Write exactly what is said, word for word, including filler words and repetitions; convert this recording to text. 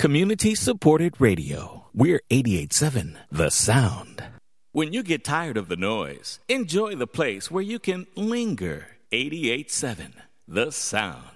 Community-supported radio. We're eighty-eight point seven The Sound. When you get tired of the noise, enjoy the place where you can linger. eighty-eight point seven The Sound.